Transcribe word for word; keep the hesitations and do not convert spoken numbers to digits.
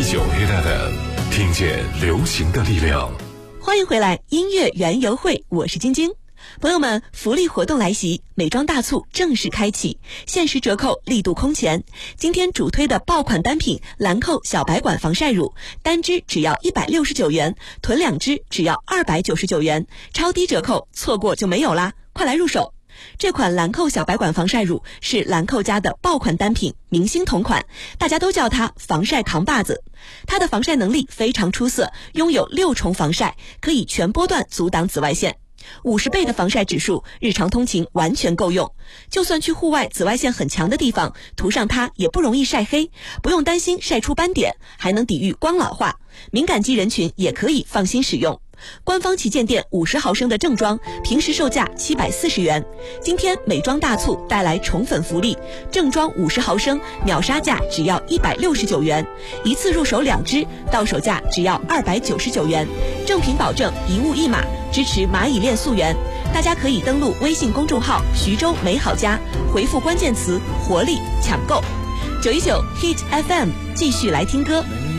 九 Hit F M， 听见流行的力量。 欢迎回来，音乐园游会，我是晶晶。朋友们，福利活动来袭，美妆大促正式开启，限时折扣力度空前。今天主推的爆款单品兰蔻小白管防晒乳，单支只要一百六十九元，囤两支只要二百九十九元，超低折扣，错过就没有啦，快来入手。这款兰蔻小白管防晒乳是兰蔻家的爆款单品，明星同款，大家都叫它防晒扛把子。它的防晒能力非常出色，拥有六重防晒，可以全波段阻挡紫外线。五十倍的防晒指数，日常通勤完全够用。就算去户外紫外线很强的地方，涂上它也不容易晒黑，不用担心晒出斑点，还能抵御光老化。敏感肌人群也可以放心使用。官方旗舰店五十毫升的正装，平时售价七百四十元，今天美妆大促带来宠粉福利，正装五十毫升秒杀价只要一百六十九元，一次入手两支，到手价只要二百九十九元，正品保证，一物一码，支持蚂蚁链溯源。大家可以登录微信公众号徐州美好家，回复关键词活力抢购。九一九 Hit F M 继续来听歌。